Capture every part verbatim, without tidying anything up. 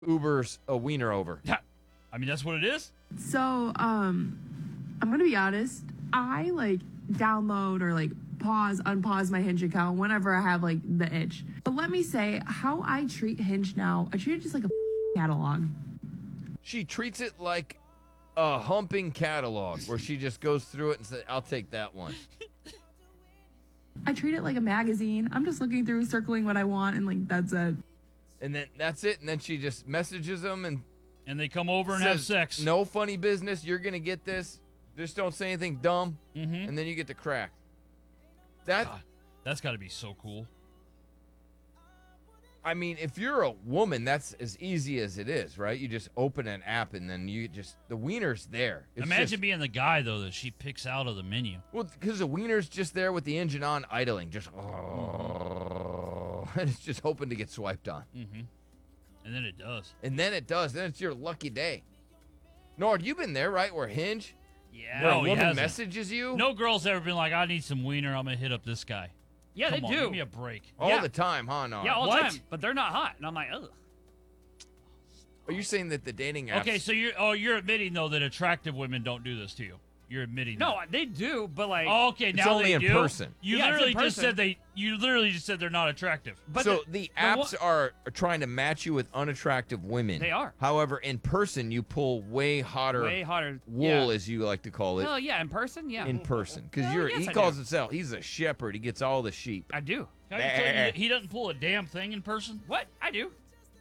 Ubers a wiener over. Yeah. I mean, that's what it is. So, um, I'm gonna be honest. I like download or like pause, unpause my Hinge account whenever I have like the itch. But let me say, how I treat Hinge now, I treat it just like a catalog. She treats it like a humping catalog where she just goes through it and says, I'll take that one. I treat it like a magazine. I'm just looking through, circling what I want, and like that's it. And then that's it. And then she just messages them and And they come over and says, have sex. No funny business. You're going to get this. Just don't say anything dumb. Mm-hmm. And then you get the crack. That, God, that's got to be so cool. I mean, if you're a woman, that's as easy as it is, right? You just open an app and then you just, the wiener's there. It's Imagine just, being the guy, though, that she picks out of the menu. well, because the wiener's just there with the engine on, idling. Just, oh, and it's just hoping to get swiped on. Mm-hmm. And then it does. And then it does. Then it's your lucky day. Nord, you've been there, right? Where Hinge? Yeah. Where No, a he woman hasn't. messages you? No girl's ever been like, I need some wiener. I'm going to hit up this guy. Yeah, Come they on, do. Give me a break. All Yeah. the time, huh, Nord? Yeah, all What? the time. But they're not hot. And I'm like, ugh. Are you saying that the dating apps... Okay, so you're oh you're admitting though that attractive women don't do this to you. You're admitting. No, that. they do, but like. Oh, okay, It's now only they in do. person. You Yeah, it's in literally just person. said they. You literally just said they're not attractive. But so the, the the apps one- are, are trying to match you with unattractive women. They are. However, in person, you pull way hotter way hotter. wool, Yeah. as you like to call it, Well, yeah, in person, yeah. in person. Because Well, you're yes, he I calls do. himself, he's a shepherd. He gets all the sheep. I do. Can I just tell you that he doesn't pull a damn thing in person. What? I do.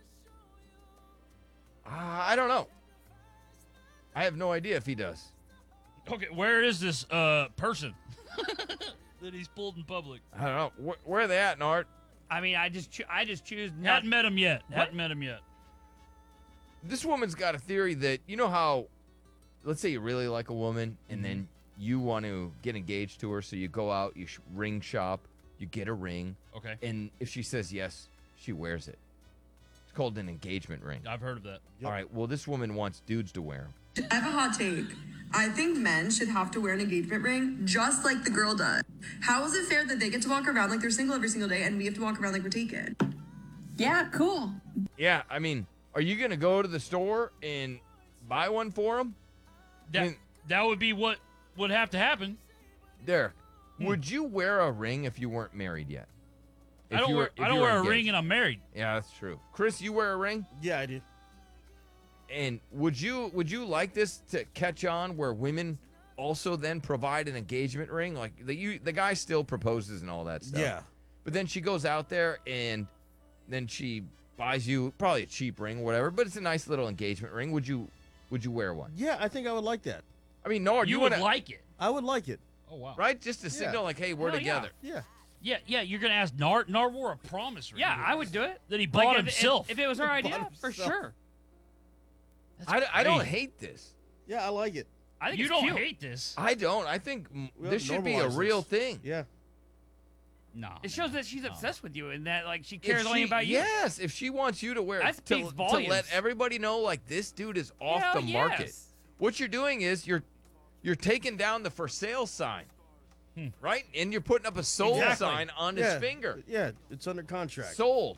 Uh, I don't know. I have no idea if he does. Okay, where is this uh person that he's pulled in public? I don't know. Where, where are they at, Nart? I mean, I just choo- I just choose not. Hadn't met him yet. What? Hadn't met him yet. This woman's got a theory that, you know how, let's say you really like a woman and then you want to get engaged to her, so you go out, you sh- ring shop, you get a ring, Okay, and if she says yes, she wears it. It's called an engagement ring. I've heard of that. All right, well, this woman wants dudes to wear them. I have a hot take. I think men should have to wear an engagement ring just like the girl does. How is it fair that they get to walk around like they're single every single day and we have to walk around like we're taken? Yeah, cool. Yeah, I mean, are you going to go to the store and buy one for them? That I mean- that would be what would have to happen. Derek, would you wear a ring if you weren't married yet? If I don't you wear were- if I don't you were wear a engaged? ring and I'm married. Yeah, that's true. Chris, you wear a ring? Yeah, I do. And would you would you like this to catch on where women also then provide an engagement ring? Like the you the guy still proposes and all that stuff. Yeah. But then she goes out there and then she buys you probably a cheap ring or whatever, but it's a nice little engagement ring. Would you would you wear one? Yeah, I think I would like that. I mean, Nord, You, you, would wanna, like it. I would like it. Oh wow. right? Just to signal like, hey, we're Hell yeah. together. Yeah. Yeah, yeah. You're gonna ask Nart. Nart wore a promise ring. Yeah, I would do it. That he Like, bought if- himself. If, if it was our idea, Bought for himself. sure. That's I, I don't crazy. hate this. Yeah, I like it. I think You it's don't cute. hate this. I don't. I think mm, We this ought to should be a normalize real this. thing. Yeah. No. It shows that she's No. obsessed with you and that like she If cares only she- about you. Yes, if she wants you to wear That to, speaks to volumes. let everybody know like this dude is off Hell the market. yes. What you're doing is you're you're taking down the for sale sign. Right? And you're putting up a sold Exactly. sign on yeah. his finger. Yeah, it's under contract. Sold.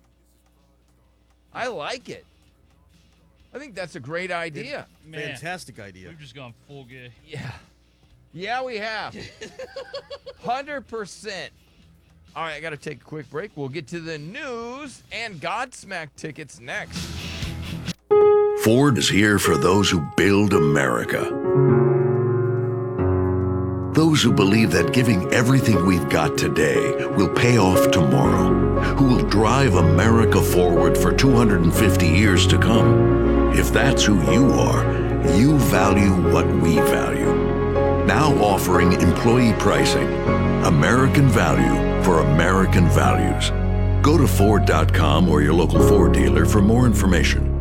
I like it. I think that's a great idea. Man, Fantastic idea. we've just gone full gay. Yeah. Yeah, we have. one hundred percent. All right, I got to take a quick break. We'll get to the news and Godsmack tickets next. Ford is here for those who build America. Those who believe that giving everything we've got today will pay off tomorrow. Who will drive America forward for two hundred fifty years to come. If that's who you are, you value what we value. Now offering employee pricing. American value for American values. Go to Ford dot com or your local Ford dealer for more information.